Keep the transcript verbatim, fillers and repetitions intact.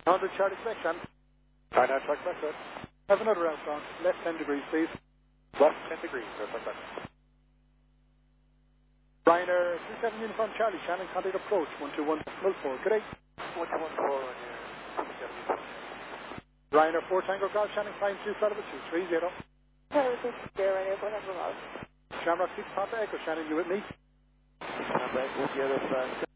one hundred Charlie Quebec, Shannon. Right now, track back, sir. Have another route on. Left ten degrees, please. Left ten degrees, sir, track back. Ryanair two seven Uniform Charlie, Shannon, contact approach one two one four. Good day. one two one four on your two seven Uniform. Ryanair four Tango Golf, Shannon, climb two Florida two three zero. Hello, this is Sarah, Ryanair four Tango Golf. Shamrock six Papa Echo, Shannon, you with me? Papa Echo, Sierra,